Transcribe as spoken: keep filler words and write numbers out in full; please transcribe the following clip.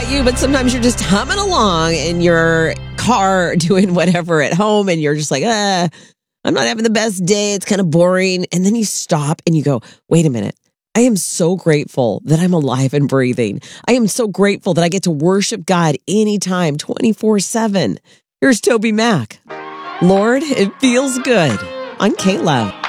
you, but sometimes you're just humming along in your car doing whatever at home and you're just like, ah, I'm not having the best day. It's kind of boring. And then you stop and you go, wait a minute. I am so grateful that I'm alive and breathing. I am so grateful that I get to worship God anytime, twenty-four seven. Here's Toby Mac. Lord, it feels good on K-Love.